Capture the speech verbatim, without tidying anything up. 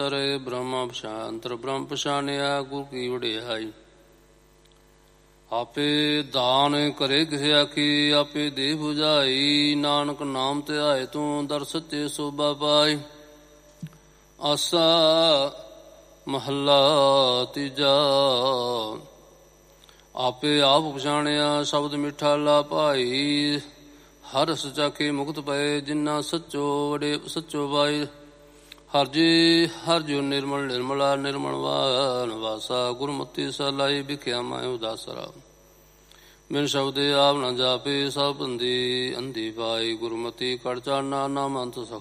ਰੇ ਬ੍ਰਹਮਾ ਪਛਾਨਤਰ ਬ੍ਰਹਮ ਪਛਾਨਿਆ ਗੁਰ ਕੀ ਵਡਿਆਈ। ਆਪੇ ਦਾਨ ਕਰੇ ਕਿਸੇ ਆਖੀ ਆਪੇ ਦੇ 부ਝਾਈ। ਨਾਨਕ ਨਾਮ ਧਿਆਏ ਤੂੰ ਦਰ ਸੱਚੇ ਸੋਭਾ ਪਾਈ। ਆਸਾ ਮਹੱਲਾ ਤੀਜਾ। ਆਪੇ ਆਪ ਪਛਾਣਿਆ ਸ਼ਬਦ ਮਿੱਠਾ ਲਾ ਭਾਈ। ਹਰ ਰਸ ਚਾਖੇ ਮੁਕਤ ਪਏ ਜਿੰਨਾ ਸੱਚੋ ਵਡੇ ਸੱਚੋ ਬਾਈ। ਹਰ ਜੀ ਹਰ ਜੋ ਨਿਰਮਲ ਨਿਰਮਲਾ ਨਿਰਮਲ ਵਾਸਾ। ਗੁਰਮੁਖੀ ਸਲਾਈ ਵਿਖਿਆ ਮੈਂ ਉਦਾਸਰਾ। ਬਿਨ ਸ਼ਬਦੇ ਆਪ ਨਾ ਜਾਪੇ ਸਭ ਬੰਦੀ ਅੰਧੀ ਪਾਈ। ਗੁਰਮਤੀ ਕੜ ਚਾਨਾ ਨਾਮ ਅੰਤ ਸਖ